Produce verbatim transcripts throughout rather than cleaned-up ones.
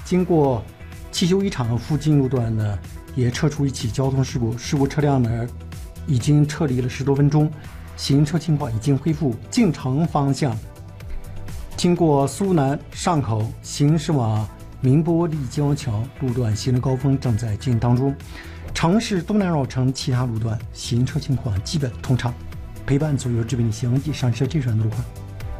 经过汽修一厂附近路段呢，也测出一起交通事故，事故车辆呢已经撤离了十多分钟，行车情况已经恢复进城方向。经过苏南上口行驶往宁波立交桥路段行车高峰正在进行当中，城市东南绕城其他路段行车情况基本通畅。陪伴左右这边的行，以上是这段路况。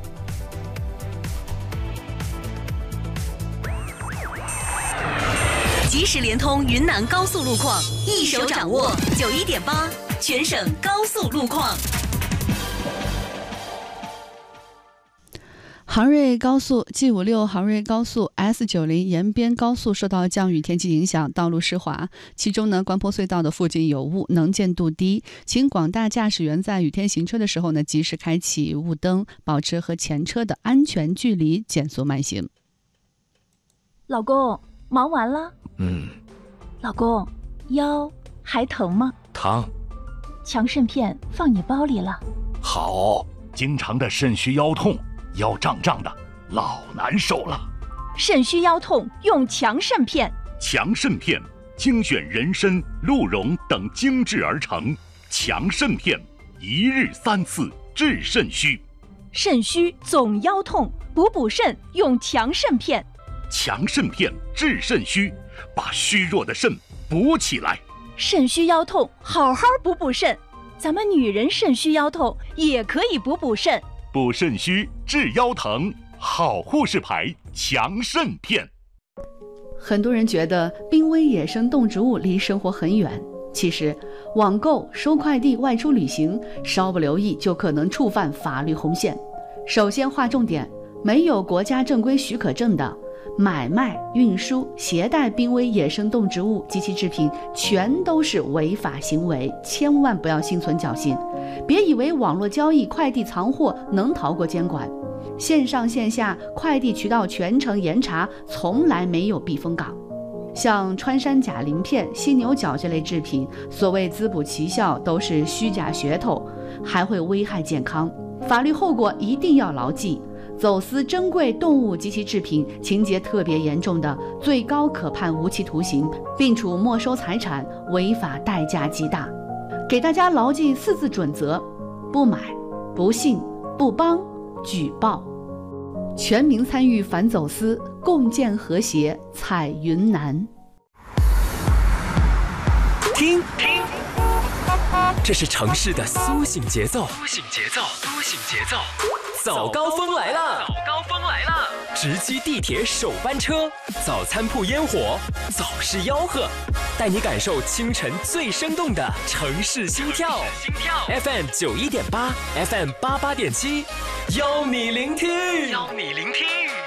即时联通云南高速路况，一手掌握九一点八全省高速路况。 杭瑞高速 G 五六 杭瑞高速 S 九十 延边高速受到降雨天气影响，道路湿滑，其中呢关坡隧道的附近有雾，能见度低，请广大驾驶员在雨天行车的时候呢，及时开启雾灯，保持和前车的安全距离，减速慢行。 老公，忙完了？ 嗯。 老公，腰还疼吗？ 疼。 强肾片放你包里了。 好，经常的肾虚腰痛，腰胀胀的，老难受了。 肾虚腰痛用强肾片。 强肾片精选人参、鹿茸等精制而成，强肾片一日三次治肾虚。 肾虚总腰痛，补补肾用强肾片。 强肾片治肾虚，把虚弱的肾补起来。 肾虚腰痛好好补补肾，咱们女人肾虚腰痛也可以补补肾。 补肾虚治腰疼，好护士牌强肾片。 很多人觉得濒危野生动植物离生活很远，其实网购、收快递、外出旅行，稍不留意就可能触犯法律红线。首先划重点，没有国家正规许可证的买卖、运输、携带濒危野生动植物及其制品，全都是违法行为，千万不要心存侥幸。别以为网络交易、快递藏货能逃过监管，线上线下快递渠道全程严查，从来没有避风港。像穿山甲鳞片、犀牛角这类制品，所谓滋补奇效，都是虚假噱头，还会危害健康，法律后果一定要牢记。走私珍贵动物及其制品，情节特别严重的，最高可判无期徒刑，并处没收财产，违法代价极大。给大家牢记四字准则：不买、不信、不帮、举报。全民参与反走私，共建和谐，彩云南。 听听，这是城市的苏醒节奏，苏醒节奏，苏醒节奏。早高峰来了，早高峰来了！直击地铁首班车，早餐铺烟火，早市吆喝，带你感受清晨最生动的城市心跳。心跳 F M 九一点八 ，F M 八八点七，邀你聆听，邀你聆听。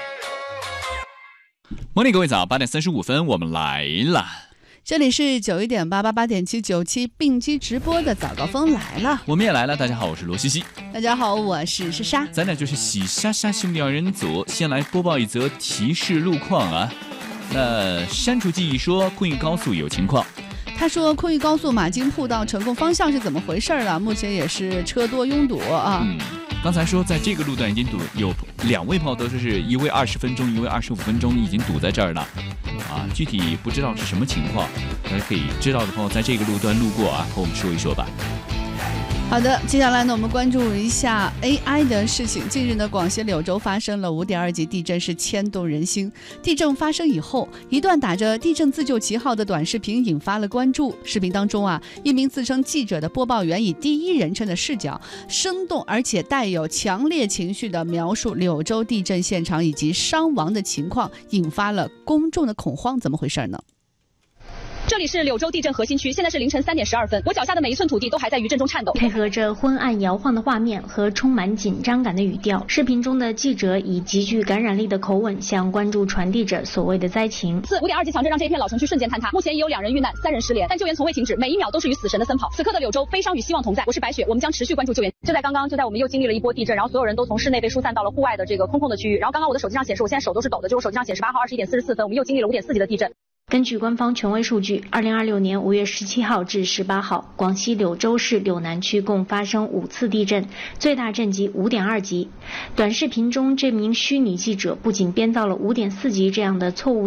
Morning， 各位早，八点三十五分，我们来了。 这里是九一点八八八点七九七并机直播的早高峰来了， 我们也来了。大家好，我是罗西西。 大家好，我是莎莎。 咱俩就是喜莎莎兄弟二人组。先来播报一则提示路况啊。那删除记忆说昆玉高速有情况。 他说昆玉高速马京铺到成功方向是怎么回事了？目前也是车多拥堵啊。 嗯，刚才说在这个路段已经堵，有两位朋友都说是一位二十分钟，一位二十五分钟，已经堵在这儿了。啊，具体不知道是什么情况，大家可以知道的朋友在这个路段路过啊，和我们说一说吧。 好的，接下来呢，我们关注一下 A I 的事情。近日呢，广西柳州发生了五点二级地震，是牵动人心。地震发生以后，一段打着地震自救旗号的短视频引发了关注。视频当中啊，一名自称记者的播报员以第一人称的视角，生动而且带有强烈情绪的描述柳州地震现场以及伤亡的情况，引发了公众的恐慌。怎么回事呢？ 这里是柳州地震核心区，现在是凌晨三点十二分，我脚下的每一寸土地都还在余震中颤抖。 配合着昏暗摇晃的画面和充满紧张感的语调，视频中的记者以极具感染力的口吻向观众传递着所谓的灾情。 四五点二级强震让这一片老城区瞬间坍塌，目前已有两人遇难，三人失联，但救援从未停止，每一秒都是与死神的奔跑。此刻的柳州，悲伤与希望同在。我是白雪，我们将持续关注救援。就在刚刚，就在我们又经历了一波地震，然后所有人都从室内被疏散到了户外的这个空旷的区域。然后刚刚我的手机上显示，我现在手都是抖的，就是我手机上显示八号二十一点四十四分，我们又经历了五点四级的地震。 根据官方权威数据，二零二六年五月十七号至十八号，广西柳州市柳南区共发生五次地震，最大震级五点二级。短视频中，这名虚拟记者不仅编造了五点四级这样的错误